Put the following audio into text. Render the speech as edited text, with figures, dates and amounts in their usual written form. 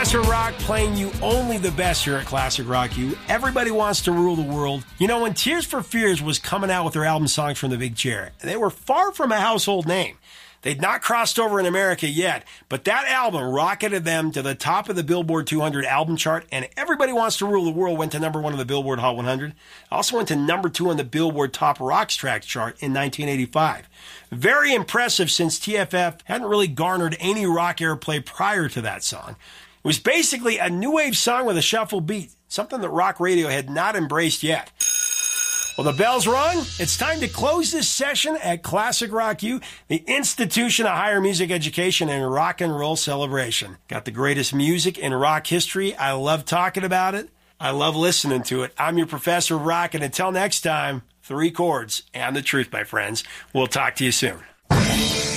Professor Rock playing you only the best here at Classic Rock U. Everybody wants to rule the world. You know, when Tears for Fears was coming out with their album Songs from the Big Chair, they were far from a household name. They'd not crossed over in America yet, but that album rocketed them to the top of the Billboard 200 album chart, and Everybody Wants to Rule the World went to number 1 on the Billboard Hot 100. Also went to number 2 on the Billboard Top Rocks Tracks chart in 1985. Very impressive since TFF hadn't really garnered any rock airplay prior to that song. It was basically a new wave song with a shuffle beat, something that rock radio had not embraced yet. Well, the bell's rung. It's time to close this session at Classic Rock U, the institution of higher music education and rock and roll celebration. Got the greatest music in rock history. I love talking about it. I love listening to it. I'm your Professor of Rock, and until next time, 3 chords and the truth, my friends. We'll talk to you soon.